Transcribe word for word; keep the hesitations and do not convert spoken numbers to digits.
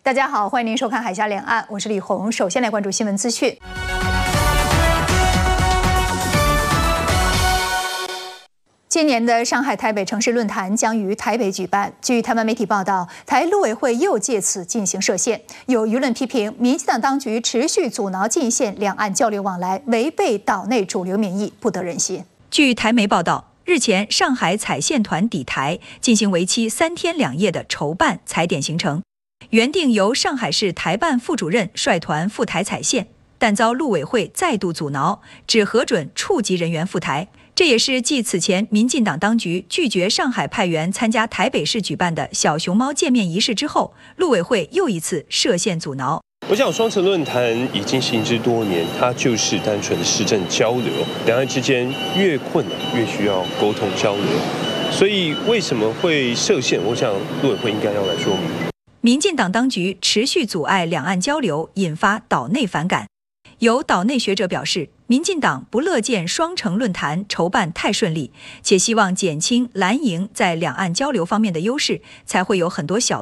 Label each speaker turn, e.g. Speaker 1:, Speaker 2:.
Speaker 1: 大家好，欢迎您收看《海峡两岸》，我是李红。首先来关注新闻资讯。今年的上海台北城市论坛将于台北举办。据台湾媒体报道，台陆委会又借此进行设限，有舆论批评民进党当局持续阻挠进线两岸交流往来，违背岛内主流民意，不得人心。
Speaker 2: 据台媒报道，日前上海采线团抵台，进行为期三天两夜的筹办采点行程，原定由上海市台办副主任率团赴台采线，但遭陆委会再度阻挠，只核准处级人员赴台。这也是继此前民进党当局拒绝上海派员参加台北市举办的小熊猫见面仪式之后，陆委会又一次设限阻挠。
Speaker 3: 我想双城论坛已经行之多年，它就是单纯的市政交流，两岸之间越困难越需要沟通交流，所以为什么会设限？我想陆委会应该要来说明。
Speaker 2: 民进党当局持续阻碍两岸交流，引发岛内反感。有岛内学者表示，民进党不乐见双城论坛筹办太顺利，且希望减轻蓝营在两岸交流方面的优势，才会有很多小